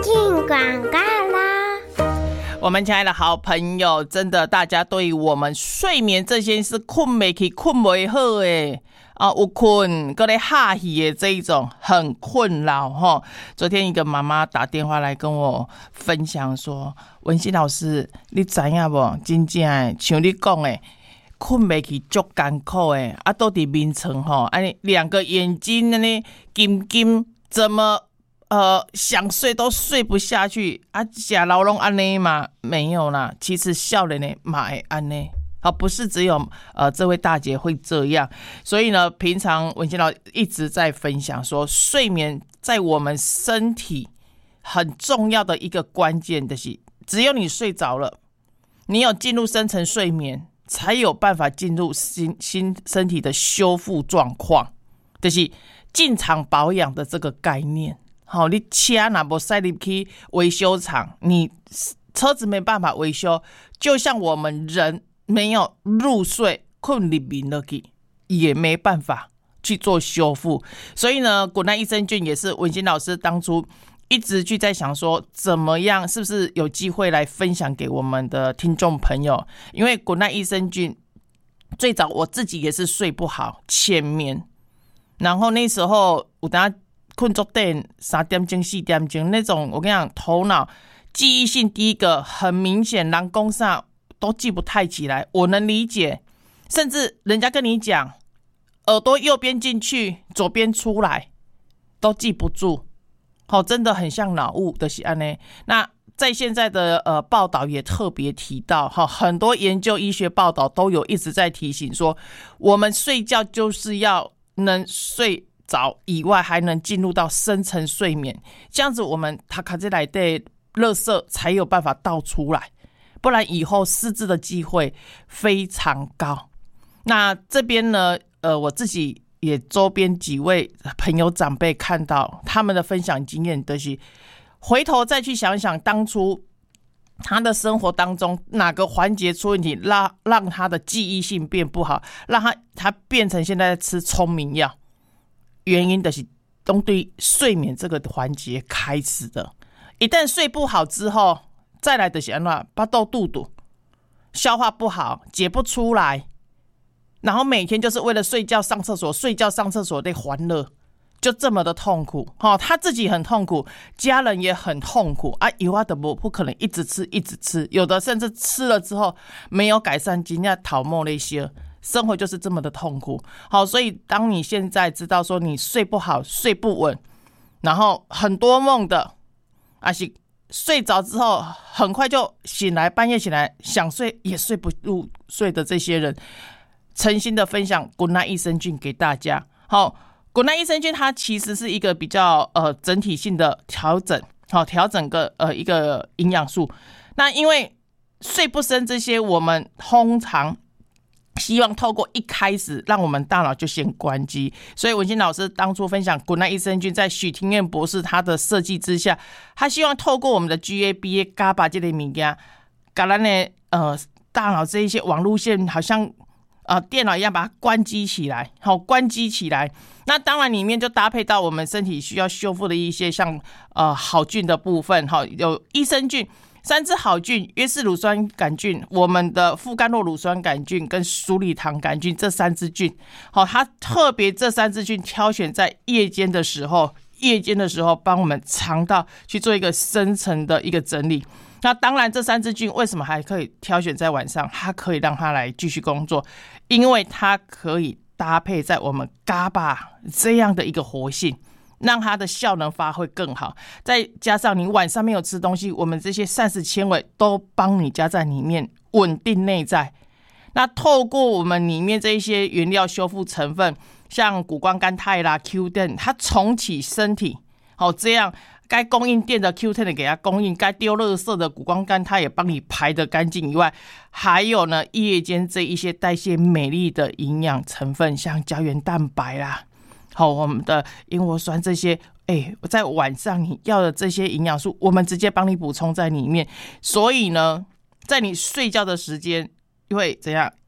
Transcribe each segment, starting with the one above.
进广告啦！ 我们亲爱的好朋友，真的大家对于我们睡眠这件事困不起、困不好诶有困搁咧哈气的这一种很困扰齁。昨天一个妈妈打电话来跟我分享说，文心老师，你知影无？真正诶，像你讲诶，困不起足艰苦诶，都伫眠床齁，两个眼睛呢金金，怎么想睡都睡不下去吃老拢安尼嘛？没有啦，其实少年的嘛会安尼。好，不是只有这位大姐会这样，所以呢，平常文心老师一直在分享说，睡眠在我们身体很重要的一个关键的是，只有你睡着了，你有进入深层睡眠，才有办法进入新身体的修复状况，就是进场保养的这个概念。好，你车若没塞入去维修厂，你车子没办法维修，就像我们人没有入睡困入眠了去，也没办法去做修复。所以呢，滚蛋益生菌也是文心老师当初一直去在想说，怎么样是不是有机会来分享给我们的听众朋友。因为滚蛋益生菌最早我自己也是睡不好，浅眠，然后那时候我等下困足点3点钟4点钟那种，我跟你讲，头脑记忆性第一个很明显，人讲啥都记不太起来，我能理解。甚至人家跟你讲，耳朵右边进去，左边出来，都记不住。好，真的很像脑雾的是安呢。那在现在的报道也特别提到，很多研究医学报道都有一直在提醒说，我们睡觉就是要能睡着以外，还能进入到深层睡眠，这样子我们他卡在来的垃圾才有办法倒出来，不然以后失智的机会非常高。那这边呢，我自己也周边几位朋友长辈看到他们的分享经验，就是回头再去想想当初他的生活当中哪个环节出问题，让他的记忆性变不好，让他变成现在在吃聪明药。原因就是都对睡眠这个环节开始的，一旦睡不好之后，再来就是怎样，巴肚肚肚，消化不好，解不出来，然后每天就是为了睡觉上厕所，睡觉上厕所得欢乐，就这么的痛苦。他自己很痛苦，家人也很痛苦有的不可能一直吃一直吃，有的甚至吃了之后没有改善，真的头毛那些。生活就是这么的痛苦。好，所以当你现在知道说你睡不好、睡不稳，然后很多梦的，是睡着之后很快就醒来，半夜醒来想睡也睡不入睡的这些人，诚心的分享滚蛋益生菌给大家。好，滚蛋益生菌它其实是一个比较整体性的调整，调整一个营养素。那因为睡不深这些，我们通常希望透过一开始让我们大脑就先关机，所以文心老师当初分享滚蛋益生菌，在许庭院博士他的设计之下，他希望透过我们的 GABA、GABA 这类物件，把咱的大脑这一些网路线，好像电脑一样把它关机起来，好，关机起来。那当然里面就搭配到我们身体需要修复的一些像好菌的部分，有益生菌。3支好菌，约氏乳酸杆菌，我们的富甘酪乳酸杆菌跟鼠李糖杆菌，这3支菌，它特别这3支菌挑选在夜间的时候帮我们肠道去做一个深层的一个整理。那当然这3支菌为什么还可以挑选在晚上，它可以让它来继续工作，因为它可以搭配在我们 GABA 这样的一个活性，让它的效能发挥更好，再加上你晚上没有吃东西，我们这些膳食纤维都帮你加在里面，稳定内在。那透过我们里面这一些原料修复成分，像谷胱甘肽啦、Q10， 它重启身体，这样该供应电的 Q10 的给它供应，该丢垃圾的谷胱甘肽也帮你排得干净以外，还有呢夜间这一些代谢美丽的营养成分，像胶原蛋白啦。好，我们的萤火酸这些，在晚上你要的这些营养素，我们直接帮你补充在里面。所以呢，在你睡觉的时间会怎样？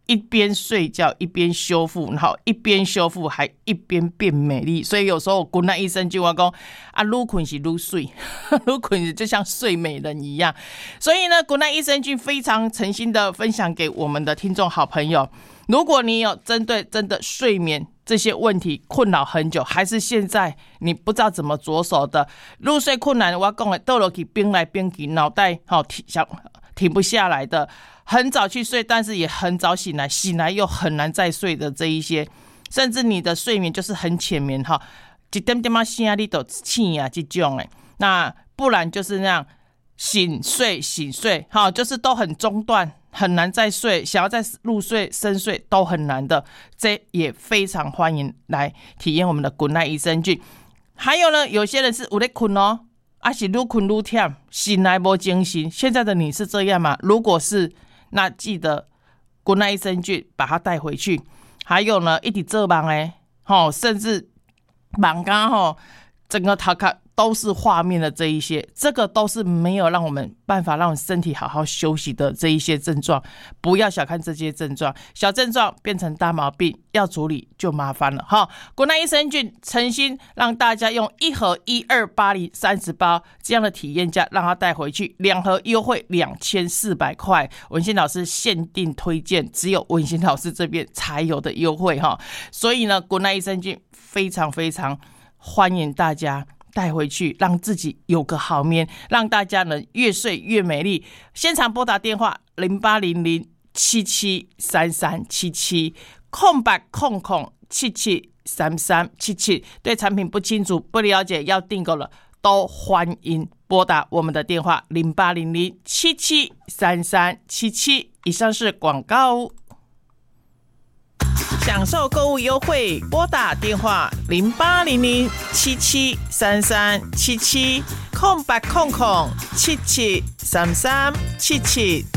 一边睡觉一边修复，然后一边修复还一边变美丽。所以有时候我那益生菌我说啊，愈困是愈水，愈困就像睡美人一样。所以呢，那益生菌非常诚心的分享给我们的听众好朋友，如果你有针对真的睡眠这些问题困扰很久，还是现在你不知道怎么着手的，入睡困难，我讲的倒下去冰来冰去，脑袋停不下来的，很早去睡但是也很早醒来，醒来又很难再睡的这一些，甚至你的睡眠就是很浅眠，一点点醒你就醒啊，这种那不然就是那样醒睡，就是都很中断，很难再睡，想要再入睡深睡都很难的，这也非常欢迎来体验我们的滚奈益生菌。还有呢，有些人是有在困哦，是愈困愈忝，醒来没精神。现在的你是这样吗？如果是，那记得滚奈益生菌把它带回去。还有呢，一直做梦甚至梦到整个头壳都是画面的这一些，这个都是没有让我们办法让我们身体好好休息的这一些症状。不要小看这些症状，小症状变成大毛病，要处理就麻烦了滚奈益生菌诚心让大家用1盒1280 30包这样的体验价让它带回去，2盒优惠2400块，文心老师限定推荐，只有文心老师这边才有的优惠所以呢，滚奈益生菌非常非常欢迎大家带回去，让自己有个好眠，让大家能越睡越美丽。现场拨打电话0800773377 0800773377，对产品不清楚不了解要订购了都欢迎拨打我们的电话0800773377。以上是广告。享受购物优惠，拨打电话0800773377 0800773377。